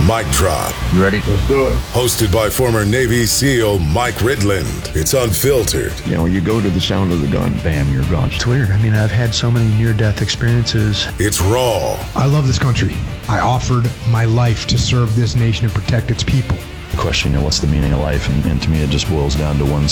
Mic Drop. You ready? Let's do it. Hosted by former Navy SEAL Mike Ridland. It's unfiltered. You know, you go to the sound of the gun, bam, you're gone. It's weird. I mean, I've had so many near-death experiences. It's raw. I love this country. I offered my life to serve this nation and protect its people. Question, what's the meaning of life? And to me, it just boils down to one